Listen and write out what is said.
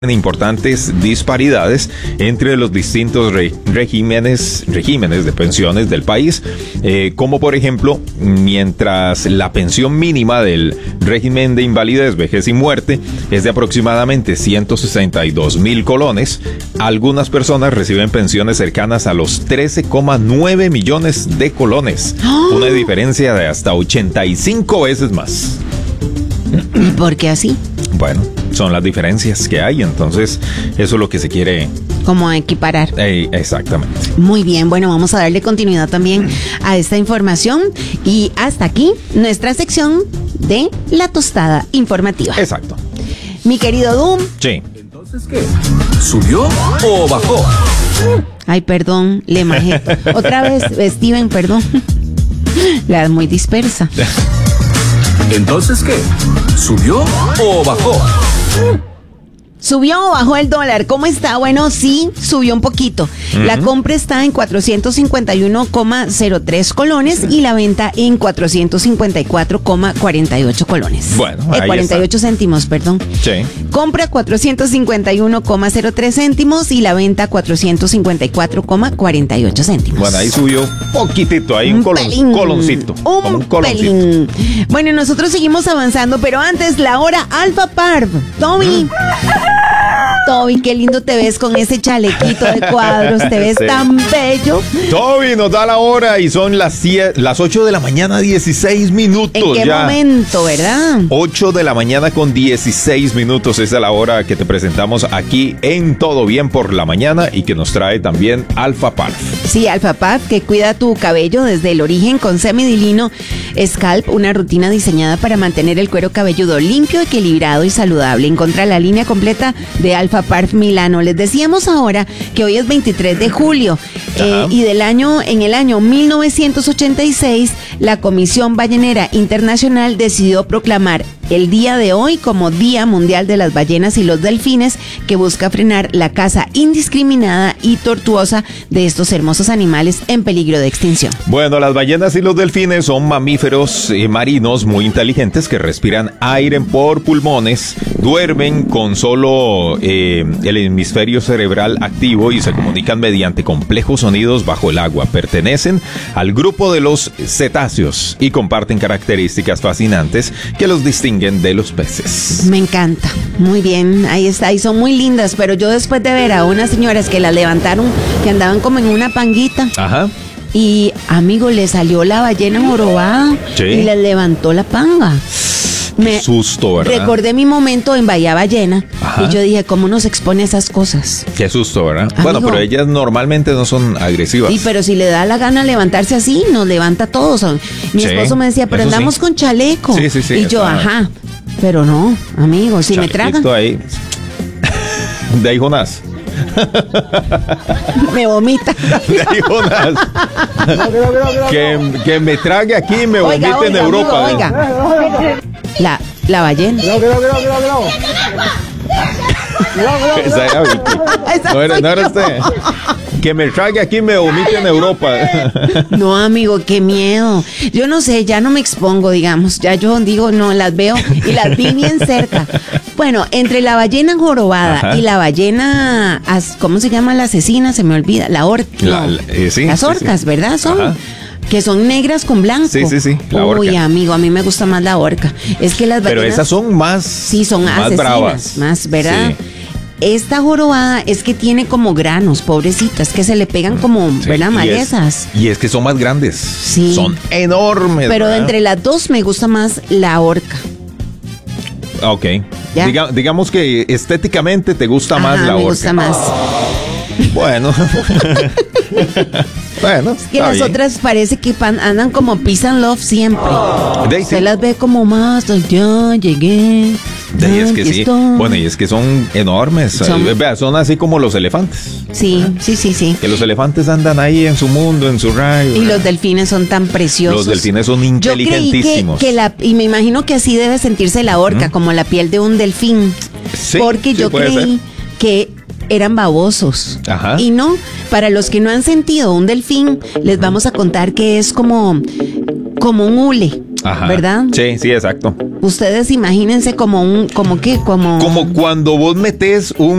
importantes disparidades entre los distintos regímenes de pensiones del país, como por ejemplo, mientras la pensión mínima del régimen de invalidez, vejez y muerte es de aproximadamente 162,000 colones, algunas personas reciben pensiones cercanas a los 13,9 millones de colones, una diferencia de hasta 85 veces más. ¿Por qué así? Bueno, son las diferencias que hay, entonces eso es lo que se quiere... Como equiparar. Exactamente. Muy bien, bueno, vamos a darle continuidad también a esta información y hasta aquí nuestra sección de La Tostada Informativa. Exacto. Mi querido Doom. Sí. ¿Entonces qué? ¿Subió o bajó? Ay, perdón, le majé. Otra vez, Steven, perdón. La muy dispersa. ¿Entonces qué? ¿Subió o bajó? ¿Subió o bajó el dólar? ¿Cómo está? Bueno, sí, subió un poquito. La compra está en 451,03 colones y la venta en 454,48 colones. Bueno, ahí 48 está. Céntimos, perdón. Sí. Compra 451,03 céntimos y la venta 454,48 céntimos. Bueno, ahí subió poquitito, ahí un pelín. Coloncito. Como un coloncito. Pelín. Bueno, nosotros seguimos avanzando, pero antes la hora Alfa Parv. Tommy. Toby, qué lindo te ves con ese chalequito de cuadros, te ves tan bello. Toby, nos da la hora y son las 8 de la mañana, 16 minutos. ¿En qué momento, verdad? 8 de la mañana con 16 minutos, esa es la hora que te presentamos aquí en Todo Bien por la Mañana y que nos trae también Alfa Parv. Sí, Alfa Parv, que cuida tu cabello desde el origen con Semidilino Scalp, una rutina diseñada para mantener el cuero cabelludo limpio, equilibrado y saludable. Encontra la línea completa de Alfa Parv Milano. Les decíamos ahora que hoy es 23 de julio y en el año 1986 la Comisión Ballenera Internacional decidió proclamar el día de hoy como Día Mundial de las Ballenas y los Delfines, que busca frenar la caza indiscriminada y tortuosa de estos hermosos animales en peligro de extinción. Bueno, las ballenas y los delfines son mamíferos marinos muy inteligentes que respiran aire por pulmones, duermen con solo el hemisferio cerebral activo y se comunican mediante complejos sonidos bajo el agua. Pertenecen al grupo de los cetáceos y comparten características fascinantes que los distinguen de los peces. Me encanta, muy bien, ahí está, y son muy lindas, pero yo después de ver a unas señoras que las levantaron, que andaban como en una panguita. Ajá. Y, amigo, le salió la ballena jorobada y les levantó la panga. Qué susto, ¿verdad? Recordé mi momento en Bahía Ballena. Ajá. Y yo dije, ¿cómo nos expone esas cosas? Qué susto, ¿verdad? Amigo. Bueno, pero ellas normalmente no son agresivas. Sí, pero si le da la gana levantarse así, nos levanta a todos. Mi esposo me decía, pero andamos con chaleco. Sí. Y yo, ajá. Pero no, amigo, si Chalequito me tragan. Ahí. De ahí, Jonás. Me vomita. De ahí, Jonás. Que me trague aquí y me vomite en Europa. Amigo, oiga. La ballena. Esa era Vicky. No era usted. Que me trague aquí y me vomite en Europa. No, amigo, qué miedo. Yo no sé, ya no me expongo, digamos. Ya yo digo, no, las veo y las vi bien cerca. Bueno, entre la ballena jorobada y la ballena, ¿cómo se llama la asesina? Se me olvida. La orca. Las orcas, ¿verdad? Son. Ajá. Que son negras con blanco. Sí. La orca. Uy, amigo, a mí me gusta más la orca. Es que las ballenas. Pero esas son más. Sí, son más asesinas, bravas. más, ¿verdad? Sí. Esta jorobada es que tiene como granos, pobrecitas, que se le pegan como, ¿verdad? Malezas. Y es que son más grandes. Sí. Son enormes. Pero ¿verdad? entre las dos me gusta más la orca. Ok. Digamos que estéticamente te gusta más la orca. Me gusta más. Bueno. Bueno, es que las otras parece que andan como peace and love siempre. Se las ve como más, ya llegué. Y es que sí. Bueno, y es que son enormes. Son así como los elefantes. Sí. Que los elefantes andan ahí en su mundo, en su rayo. Y los delfines son tan preciosos. Los delfines son inteligentísimos. Y me imagino que así debe sentirse la orca, como la piel de un delfín. Sí, porque yo creí que eran babosos. Ajá. Y no, para los que no han sentido un delfín, les vamos a contar que es como un hule. Ajá. ¿Verdad? Sí, exacto. Ustedes imagínense como cuando vos metés un